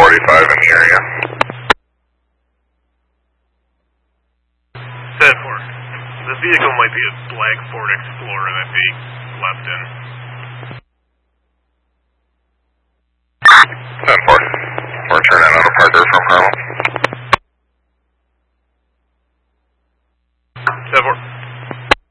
45 in the area. 10-4. The vehicle might be a black Ford Explorer that they left in. 10-4. We're turning out a Parker from Harlem.